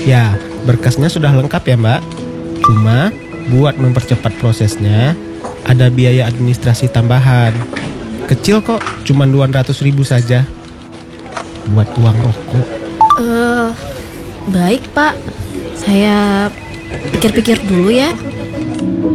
Ya, berkasnya sudah lengkap ya Mbak. Cuma buat mempercepat prosesnya ada biaya administrasi tambahan. Kecil kok, cuma 200.000 saja. Buat uang rokok. Baik Pak, saya pikir-pikir dulu ya.